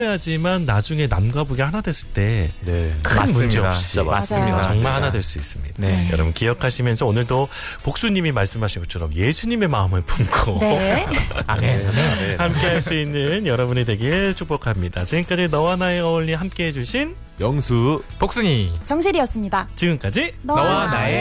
하지만 나중에 남과 북이 하나 됐을 때 네. 큰 문제 없이 진짜 맞습니다. 정말 진짜. 하나 될 수 있습니다. 네. 여러분 기억하시면서 오늘도 복수님이 말씀하신 것처럼 예수님의 마음을 품고 네. 아멘. 함께 할 수 있는 여러분이 되길 축복합니다. 지금까지 너와 나의 어울리 함께 해주신 영수 복순이 정실이었습니다. 지금까지 너와 나의